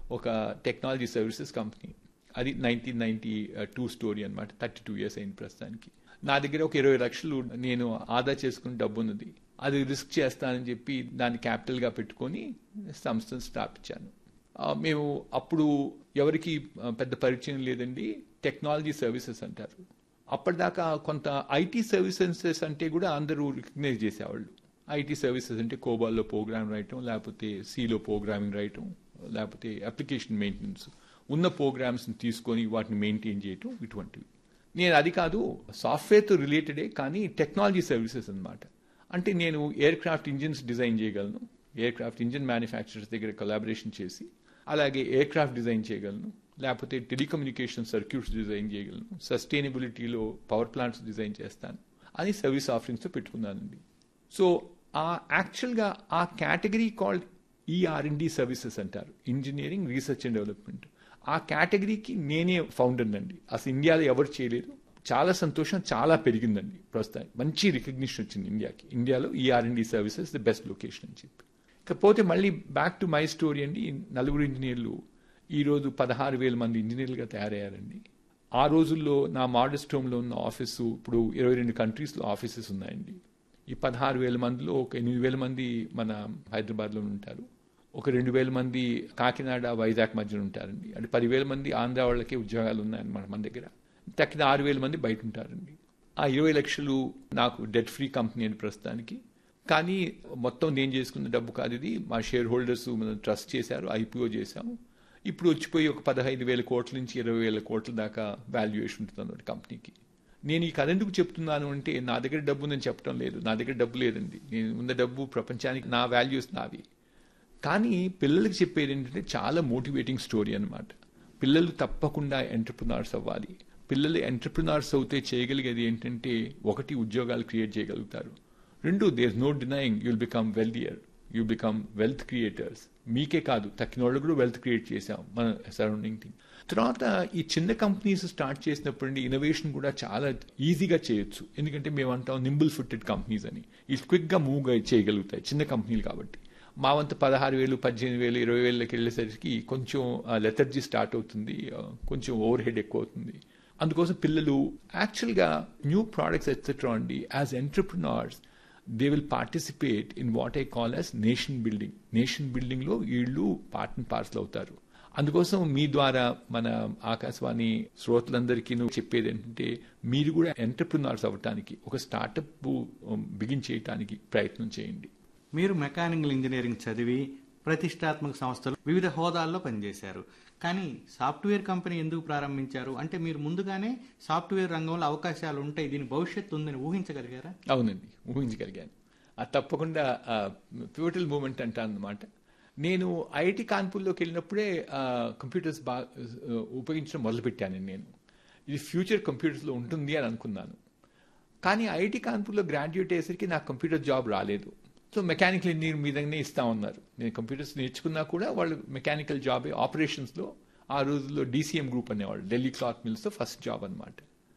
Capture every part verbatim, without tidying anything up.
ఒక technology services company. అది nineteen ninety two story అనమాట. థర్టీ టూ ఇయర్స్ అయిన ప్రస్తుతానికి. నా దగ్గర ఒక ఇరవై లక్షలు నేను ఆదా చేసుకుని డబ్బు ఉన్నది. అది రిస్క్ చేస్తానని చెప్పి దాన్ని క్యాపిటల్గా పెట్టుకొని సంస్థను స్థాపించాను. మేము అప్పుడు ఎవరికి పెద్ద పరిచయం లేదండి. టెక్నాలజీ సర్వీసెస్ అంటారు. అప్పటిదాకా కొంత ఐటీ సర్వీసెస్ అంటే కూడా అందరూ రికగ్నైజ్ చేసేవాళ్ళు. ఐటీ సర్వీసెస్ అంటే కోబాల్లో ప్రోగ్రామ్ రాయటం, లేకపోతే సిలో ప్రోగ్రామింగ్ రాయటం, లేకపోతే అప్లికేషన్ మెయింటెనెన్స్, ఉన్న ప్రోగ్రామ్స్ని తీసుకొని వాటిని మెయింటైన్ చేయటం, ఇటువంటివి. నేను అది కాదు, సాఫ్ట్వేర్తో రిలేటెడే కానీ టెక్నాలజీ సర్వీసెస్ అనమాట. అంటే నేను ఎయిర్ క్రాఫ్ట్ ఇంజిన్స్ డిజైన్ చేయగలను, ఎయిర్ క్రాఫ్ట్ ఇంజిన్ మ్యానుఫ్యాక్చరర్స్ దగ్గర కొలాబరేషన్ చేసి, అలాగే ఎయిర్ క్రాఫ్ట్ డిజైన్ చేయగలను, లేకపోతే టెలికమ్యూనికేషన్ సర్క్యూట్స్ డిజైన్ చేయగలను, సస్టైనబిలిటీలో పవర్ ప్లాంట్స్ డిజైన్ చేస్తాను అని సర్వీస్ ఆఫరింగ్స్తో పెట్టుకున్నానండి. సో ఆ యాక్చువల్గా ఆ category called ER and D services అంటారు, ఇంజనీరింగ్ రీసెర్చ్ అండ్ డెవలప్మెంట్. ఆ కేటగిరీకి నేనే ఫౌండర్ అండి. అసలు ఇండియాలో ఎవరు చేయలేదు. చాలా సంతోషం, చాలా పెరిగిందండి. ప్రస్తుతానికి మంచి రికగ్నిషన్ వచ్చింది ఇండియాకి. ఇండియాలో ER and D services the best location అని చెప్పి. ఇకపోతే మళ్ళీ బ్యాక్ టు మై స్టోరీ అండి. నలుగురు ఇంజనీర్లు ఈరోజు పదహారు వేల మంది ఇంజనీర్లుగా తయారయ్యారండి. ఆ రోజుల్లో నా మోడెస్ట్ హోమ్లో ఉన్న ఆఫీసు ఇప్పుడు ఇరవై రెండు కంట్రీస్లో ఆఫీసెస్ ఉన్నాయండి. ఈ పదహారు వేల మందిలో ఒక ఎనిమిది వేల మంది మన హైదరాబాద్లో ఉంటారు, ఒక రెండు వేల మంది కాకినాడ వైజాగ్ మధ్యన ఉంటారండి. అంటే పదివేల మంది ఆంధ్ర వాళ్ళకే ఉద్యోగాలు ఉన్నాయన్నమాట మన దగ్గర. తక్కిన ఆరు వేల మంది బయట ఉంటారండి. ఆ ఇరవై లక్షలు నాకు డెట్ ఫ్రీ కంపెనీ అని ప్రస్తుతానికి. కానీ మొత్తం నేను చేసుకున్న డబ్బు కాదు ఇది. మా షేర్ హోల్డర్స్ మనం ట్రస్ట్ చేశారు, ఐపీఓ చేశాము. ఇప్పుడు వచ్చిపోయి ఒక పదహైదు వేల కోట్ల నుంచి ఇరవై వేల కోట్ల దాకా వాల్యుయేషన్ ఉంటుంది అన్నమాట కంపెనీకి. నేను ఈ కథ ఎందుకు చెప్తున్నాను అంటే నా దగ్గర డబ్బు నేను చెప్పడం లేదు, నా దగ్గర డబ్బు లేదండి. నేను ఉన్న డబ్బు ప్రపంచానికి నా వాల్యూస్ నావి. కానీ పిల్లలకి చెప్పేది ఏంటంటే చాలా మోటివేటింగ్ స్టోరీ అనమాట. పిల్లలు తప్పకుండా ఎంటర్ప్రినర్స్ అవ్వాలి. పిల్లలు ఎంటర్ప్రినర్స్ అవుతే చేయగలిగేది ఏంటంటే, ఒకటి ఉద్యోగాలు క్రియేట్ చేయగలుగుతారు, రెండు there no denying you'll become వెల్దియర్, you become wealth creators. మీకే కాదు తక్కిన వాళ్ళు కూడా వెల్త్ క్రియేట్ చేసాం మన సరౌండింగ్ థింగ్. తర్వాత ఈ చిన్న కంపెనీస్ స్టార్ట్ చేసినప్పుడు ఇన్నోవేషన్ కూడా చాలా ఈజీగా చేయొచ్చు. ఎందుకంటే మేము అంటాం నింబుల్ ఫుటెడ్ కంపెనీస్ అని. ఇది క్విక్గా మూవ్ చేయగలుగుతాయి చిన్న కంపెనీలు కాబట్టి. మా వంత పదహారు వేలు పద్దెనిమిది వేలు ఇరవై వేలకి వెళ్ళేసరికి కొంచెం లెథర్జీ స్టార్ట్ అవుతుంది, కొంచెం ఓవర్ హెడ్ ఎక్కువ అవుతుంది. అందుకోసం పిల్లలు యాక్చువల్గా న్యూ ప్రోడక్ట్స్ ఎట్సెట్రా అండి, as entrepreneurs they will participate in what I call as nation building. Nation బిల్డింగ్లో వీళ్ళు పార్ట్ అండ్ పార్సల్ అవుతారు. అందుకోసం మీ ద్వారా మన ఆకాశవాణి శ్రోతలందరికీ చెప్పేది ఏంటంటే, మీరు కూడా ఎంటర్ప్రినర్స్ అవ్వటానికి, ఒక స్టార్టప్ బిగిన్ చేయడానికి ప్రయత్నం చేయండి. మీరు మెకానికల్ ఇంజనీరింగ్ చదివి ప్రతిష్టాత్మక సంస్థలు వివిధ హోదాల్లో పనిచేశారు. కానీ సాఫ్ట్వేర్ కంపెనీ ఎందుకు ప్రారంభించారు? అంటే మీరు ముందుగానే సాఫ్ట్వేర్ రంగంలో అవకాశాలు ఉంటాయి, దీని భవిష్యత్తు ఉందని ఊహించగలిగారా? అవునండి, ఊహించగలిగాను. అది తప్పకుండా పివటల్ మూమెంట్ అంటాను అనమాట. నేను ఐఐటి కాన్పూర్లోకి వెళ్ళినప్పుడే కంప్యూటర్స్ బాగా ఉపయోగించడం మొదలుపెట్టాను. నేను ఇది ఫ్యూచర్ కంప్యూటర్స్లో ఉంటుంది అని అనుకున్నాను. కానీ ఐఐటి కాన్పూర్లో గ్రాడ్యుయేట్ అయ్యేసరికి నాకు కంప్యూటర్ జాబ్ రాలేదు. సో మెకానికల్ ఇంజనీరింగ్ మీదనే ఇస్తా ఉన్నారు. నేను కంప్యూటర్స్ నేర్చుకున్నా కూడా వాళ్ళు మెకానికల్ జాబ్ ఆపరేషన్స్లో, ఆ రోజుల్లో డీసీఎం గ్రూప్ అనేవాళ్ళు, ఢిల్లీ క్లాత్ మిల్స్తో ఫస్ట్ జాబ్ అనమాట.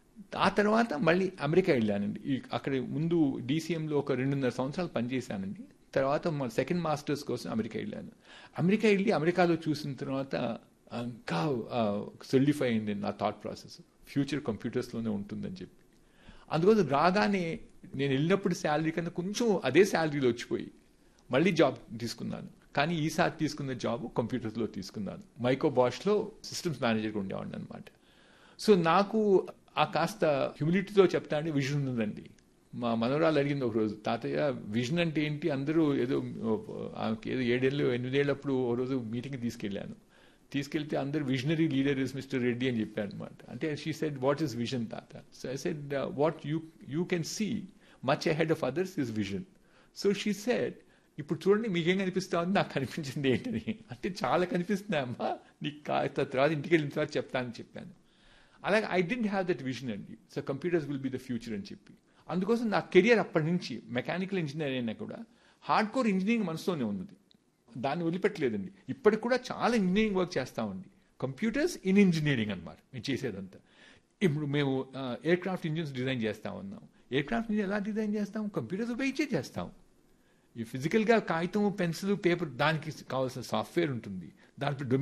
ఆ తర్వాత మళ్ళీ అమెరికా వెళ్ళానండి. అక్కడ ముందు డీసీఎంలో ఒక రెండున్నర సంవత్సరాలు పనిచేశానండి. తర్వాత సెకండ్ మాస్టర్స్ కోసం అమెరికా వెళ్ళాను. అమెరికా వెళ్ళి అమెరికాలో చూసిన తర్వాత ఇంకా సొలిడిఫై అయింది నా థాట్ ప్రాసెస్, ఫ్యూచర్ కంప్యూటర్స్లోనే ఉంటుందని చెప్పి. అందుకోసం రాగానే నేను వెళ్ళినప్పుడు శాలరీ కన్నా కొంచెం అదే శాలరీలో వచ్చిపోయి మళ్ళీ జాబ్ తీసుకున్నాను. కానీ ఈసారి తీసుకున్న జాబ్ కంప్యూటర్స్లో తీసుకున్నాను. మైక్రో బాష్లో సిస్టమ్స్ మేనేజర్గా ఉండేవాడిని అనమాట. సో నాకు ఆ కాస్త హ్యూమిలిటీతో చెప్తా అంటే విజన్ ఉందండి. మా మనవరాలు అడిగింది ఒకరోజు, తాతయ్య విజన్ అంటే ఏంటి? అందరూ ఏదో ఆమెకి ఏదో ఏడేళ్ళు ఎనిమిదేళ్ళప్పుడు ఒక రోజు మీటింగ్కి తీసుకెళ్ళాను. తీసుకెళ్తే అందరు visionary leader is mister Reddy అని చెప్పారు అనమాట. అంటే she said what is vision తాత? So I said what you you can see much ahead of others is vision. So she said, ఇప్పుడు చూడండి మీకేం కనిపిస్తా ఉంది, నాకు కనిపించింది ఏంటని. అంటే చాలా కనిపిస్తున్నాయి అమ్మా, నీకు తర్వాత ఇంటికి వెళ్ళిన తర్వాత చెప్తానని చెప్పాను. అలాగే I didn't have that vision అండి. So computers will be the future అని చెప్పి. అందుకోసం నా కెరియర్ అప్పటి నుంచి మెకానికల్ ఇంజనీర్ అయినా కూడా హార్డ్ కోర్ ఇంజనీరింగ్ మనసులోనే ఉన్నది, దాన్ని వదిలిపెట్టలేదండి. ఇప్పటికి కూడా చాలా ఇంజనీరింగ్ వర్క్ చేస్తామండి. కంప్యూటర్స్ ఇన్ ఇంజనీరింగ్ అనమాట మేము చేసేదంతా. ఇప్పుడు మేము ఎయిర్ క్రాఫ్ట్ ఇంజిన్స్ డిజైన్ చేస్తా ఉన్నాం. ఎయిర్ క్రాఫ్ట్ ఇంజిన్ ఎలా డిజైన్ చేస్తాం? కంప్యూటర్స్ ఉపయోగించే చేస్తాం. ఈ ఫిజికల్గా కాగితం, పెన్సిల్, పేపర్, దానికి కావాల్సిన సాఫ్ట్వేర్ ఉంటుంది, దాంట్లో